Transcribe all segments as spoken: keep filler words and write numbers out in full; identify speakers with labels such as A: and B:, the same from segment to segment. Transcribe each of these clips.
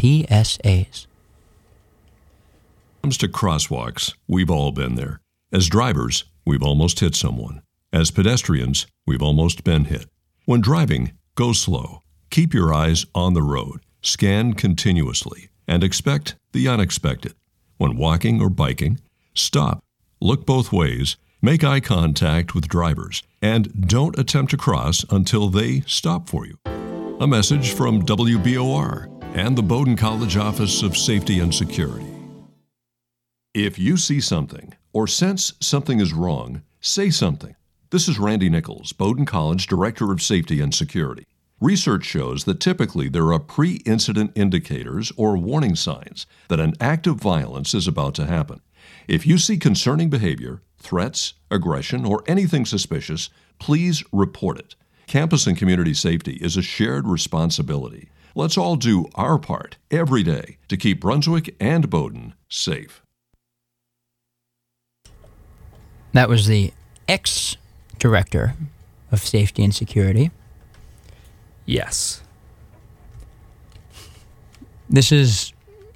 A: P S As.
B: When it comes to crosswalks, we've all been there. As drivers, we've almost hit someone. As pedestrians, we've almost been hit. When driving, go slow. Keep your eyes on the road. Scan continuously and expect the unexpected. When walking or biking, stop, look both ways, make eye contact with drivers, and don't attempt to cross until they stop for you. A message from W B O R and the Bowdoin College Office of Safety and Security. If you see something or sense something is wrong, say something. This is Randy Nichols, Bowdoin College Director of Safety and Security. Research shows that typically there are pre-incident indicators or warning signs that an act of violence is about to happen. If you see concerning behavior, threats, aggression, or anything suspicious, please report it. Campus and community safety is a shared responsibility. Let's all do our part every day to keep Brunswick and Bowdoin safe.
A: That was the ex-director of Safety and Security.
C: Yes.
A: This is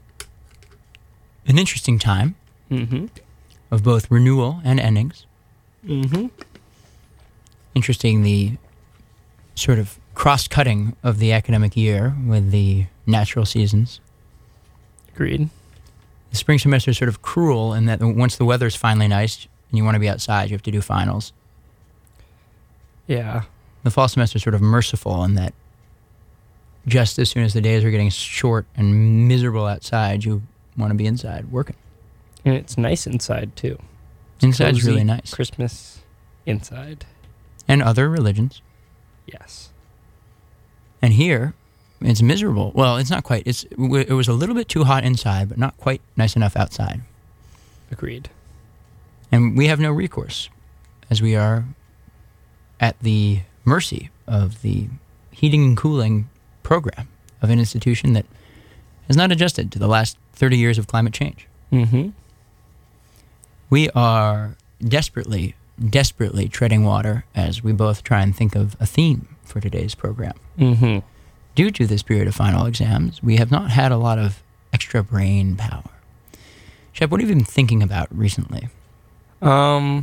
A: an interesting time
C: Mm-hmm.
A: of both renewal and endings.
C: Mm-hmm.
A: Interesting, the sort of cross-cutting of the academic year with the natural seasons.
C: Agreed.
A: The spring semester is sort of cruel in that once the weather's finally nice and you want to be outside, you have to do finals.
C: Yeah.
A: The fall semester is sort of merciful in that just as soon as the days are getting short and miserable outside, you want to be inside working.
C: And it's nice inside, too. It's
A: Inside's
C: cozy,
A: really nice.
C: Christmas inside.
A: And other religions.
C: Yes.
A: And here, it's miserable. Well, it's not quite. It's It was a little bit too hot inside, but not quite nice enough outside.
C: Agreed.
A: And we have no recourse, as we are at the mercy of the heating and cooling program of an institution that has not adjusted to the last thirty years of climate change.
C: Mm-hmm.
A: We are desperately, desperately treading water as we both try and think of a theme for today's program.
C: Mm-hmm.
A: Due to this period of final exams, we have not had a lot of extra brain power. Shep, what have you been thinking about recently?
C: Um,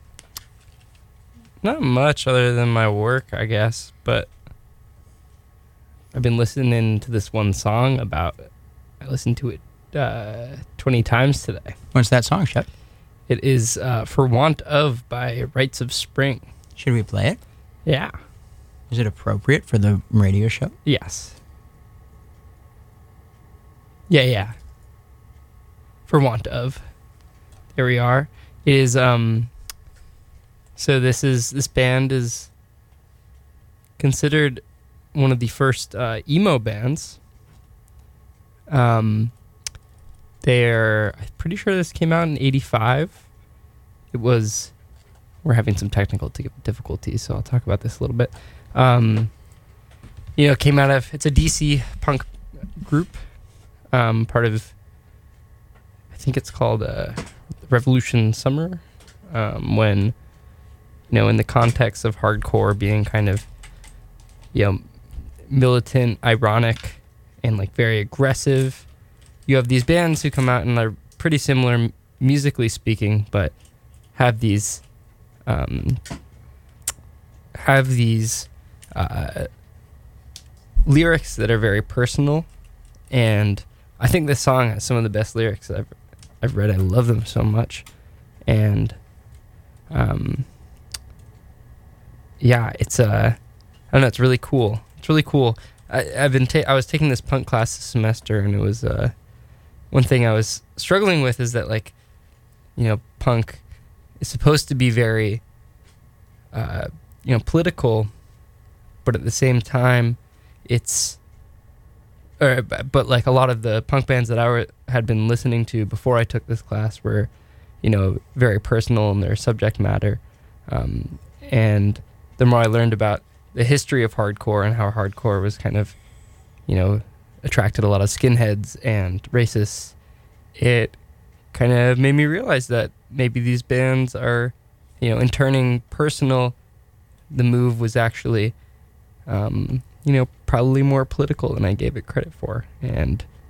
C: not much other than my work, I guess, but I've been listening to this one song about, I listened to it uh, twenty times today.
A: What's that song, Shep?
C: It is uh, For Want Of by Rites of Spring.
A: Should we play it?
C: Yeah.
A: Is it appropriate for the radio show?
C: Yes. Yeah, yeah. For Want Of. There we are. It is, um, so this is, this band is considered one of the first uh, emo bands. Um, they're, I'm pretty sure this came out in eighty-five. It was, we're having some technical t- difficulties, so I'll talk about this a little bit. Um, you know, it came out of, it's a D C punk group, um, part of, I think it's called uh, Revolution Summer, um, when, you know, in the context of hardcore being kind of, you know, militant, ironic, and like very aggressive, you have these bands who come out and are pretty similar m- musically speaking, but have these, um, have these uh, lyrics that are very personal, and I think this song has some of the best lyrics I've I've read. I love them so much, and um, yeah, it's uh, I don't know, it's really cool. It's really cool. I, I've been ta- I was taking this punk class this semester, and it was uh, one thing I was struggling with is that, like, you know, punk is supposed to be very uh, you know, political, but at the same time, it's, or, but like a lot of the punk bands that I were, had been listening to before I took this class were, you know, very personal in their subject matter. Um, and the more I learned about the history of hardcore and how hardcore was kind of, you know, attracted a lot of skinheads and racists, it kind of made me realize that maybe these bands are, you know, in turning personal, the move was actually, um, you know, probably more political than I gave it credit for. And